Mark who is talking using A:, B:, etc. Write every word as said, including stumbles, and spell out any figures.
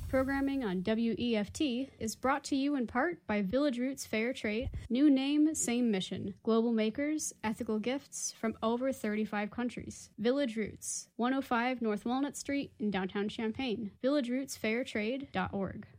A: Programming on W E F T is brought to you in part by Village Roots Fair Trade. New name, same mission. Global makers, ethical gifts from over thirty-five countries. Village Roots, one oh five North Walnut Street in downtown Champaign. village roots fair trade dot org.